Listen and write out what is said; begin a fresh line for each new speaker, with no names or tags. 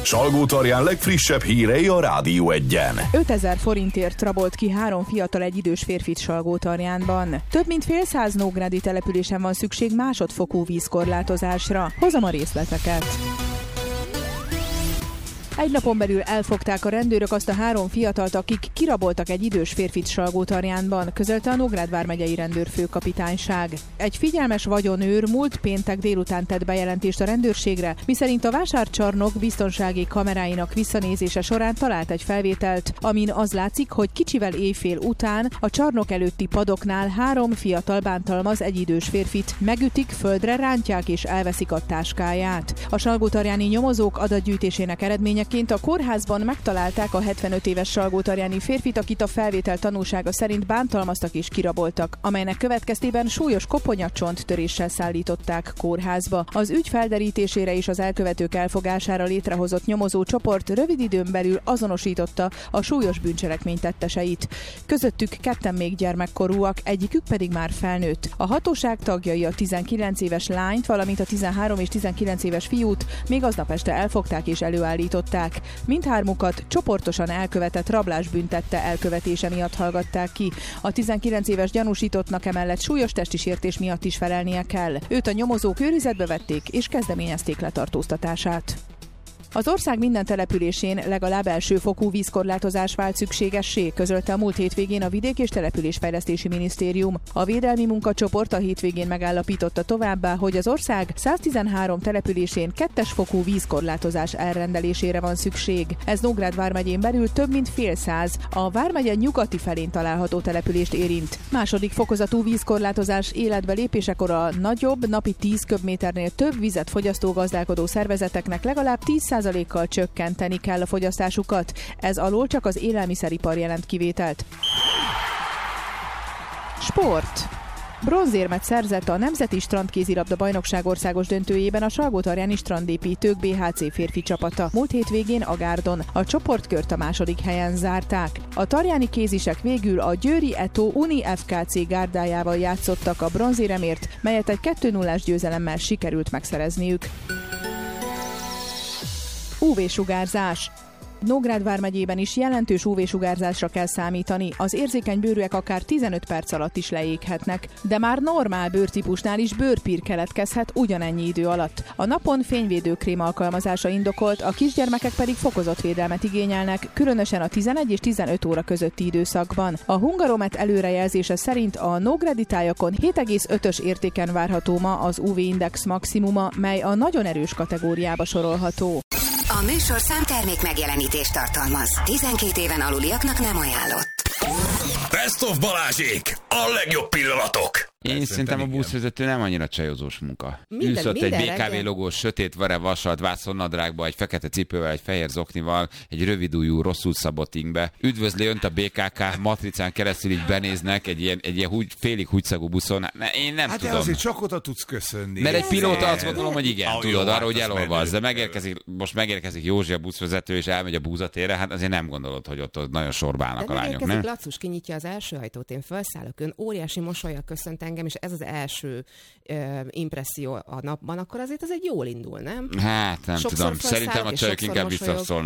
Salgótarján legfrissebb hírei a Rádió Egyen.
5000 forintért rabolt ki 3 fiatal egy idős férfit Salgótarjánban. Több mint fél száz nógrádi településen van szükség másodfokú vízkorlátozásra. Hozom a részleteket. Egy napon belül elfogták a rendőrök azt a 3 fiatalt, akik kiraboltak egy idős férfit Salgótarjánban, közölte a Nógrád vármegyei rendőrfőkapitányság. Egy figyelmes vagyonőr múlt péntek délután tett bejelentést a rendőrségre, miszerint a vásárcsarnok biztonsági kameráinak visszanézése során talált egy felvételt, amin az látszik, hogy kicsivel éjfél után a csarnok előtti padoknál 3 fiatal bántalmaz egy idős férfit, megütik, földre rántják és elveszik a táskáját. A salgótarjáni nyomozók adatgyűjtésének eredménye a kórházban megtalálták a 75 éves salgótarjáni férfit, akit a felvétel tanúsága szerint bántalmaztak és kiraboltak, amelynek következtében súlyos koponyacsonttöréssel szállították kórházba. Az ügy felderítésére és az elkövetők elfogására létrehozott nyomozó csoport rövid időn belül azonosította a súlyos bűncselekmény tetteseit. Közöttük 2 még gyermekkorúak, egyikük pedig már felnőtt. A hatóság tagjai a 19 éves lányt, valamint a 13 és 19 éves fiút még aznap este elfogták és előállították. Mindhármukat csoportosan elkövetett rablás büntette elkövetése miatt hallgatták ki. A 19 éves gyanúsítottnak emellett súlyos testi sértés miatt is felelnie kell. Őt a nyomozók őrizetbe vették és kezdeményezték letartóztatását. Az ország minden településén legalább elsőfokú vízkorlátozás vált szükségessé, közölte a múlt hétvégén a Vidék- és Településfejlesztési Minisztérium. A védelmi munkacsoport a hétvégén megállapította továbbá, hogy az ország 113 településén 2-es fokú vízkorlátozás elrendelésére van szükség. Ez Nógrád vármegyén belül több mint fél száz, a vármegye nyugati felén található települést érint. Második fokozatú vízkorlátozás életbe lépésekor a nagyobb, napi 10 köbméternél több vizet fogyasztó gazdálkodó szervezeteknek legalább 10%-kal csökkenteni kell a fogyasztásukat. Ez alól csak az élelmiszeripar jelent kivételt. Sport. Bronzérmet szerzett a Nemzeti Strandkézilabda bajnokság országos döntőjében a salgótarjáni strandépítők BHC férfi csapata múlt hétvégén a Gárdon. A csoportkört a második helyen zárták. A tarjáni kézisek végül a Győri Eto Uni FKC gárdájával játszottak a bronzéremért, melyet egy 2-0-ás győzelemmel sikerült megszerezniük. UV-sugárzás. Nógrád vármegyében is jelentős UV-sugárzásra kell számítani, az érzékeny bőrűek akár 15 perc alatt is leéghetnek, de már normál bőrtípusnál is bőrpír keletkezhet ugyanennyi idő alatt. A napon fényvédőkrém alkalmazása indokolt, a kisgyermekek pedig fokozott védelmet igényelnek, különösen a 11 és 15 óra közötti időszakban. A Hungaromet előrejelzése szerint a nógrádi tájakon 7,5-ös értéken várható ma az UV-index maximuma, mely a nagyon erős kategóriába sorolható.
A műsorszám termék megjelenítést tartalmaz. 12 éven aluliaknak nem ajánlott.
Best of Balázsék! A legjobb pillanatok!
Én szerintem a buszvezető nem annyira csajozós munka. Ülsz ott egy BKV logós, sötét vasalt vászonnadrágba, egy fekete cipővel, egy fehér zoknival, egy rövidújú, rosszul szabott ingbe. Üdvözli önt a BKK, matricán keresztül így benéznek egy ilyen félig húgyszagú buszon. Én nem tudom.
Hát azért csak oda tudsz köszönni.
Mert egy pilóta azt gondolom, hogy igen, tudod, arra, hogy elolvaz. De megérkezik Józsi a buszvezető, és elmegy a búzatérre, hát azért nem gondolod, hogy ott nagyon sorba állnak a lányok, nem?
Lacus kinyitja az első ajtót, én felszállok, ön óriási mosollyal köszönt engem, és ez az első impresszió a napban, akkor azért ez egy jól indul, nem?
Hát nem
sokszor
tudom. Szerintem a csajok inkább visszaszólnak